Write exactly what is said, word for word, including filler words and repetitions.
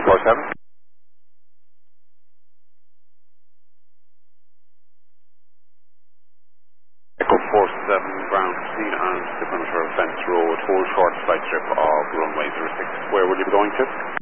four seven. Echo four seven, ground proceed on the perimeter of Fence Road, hold short side strip of runway zero six. Where will you be going to?